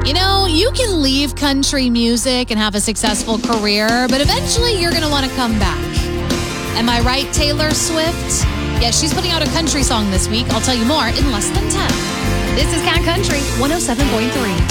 You know, you can leave country music and have a successful career, but eventually you're going to want to come back. Am I right, Taylor Swift? Yeah, she's putting out a country song this week. I'll tell you more in less than 10. This is Cat Country 107.3.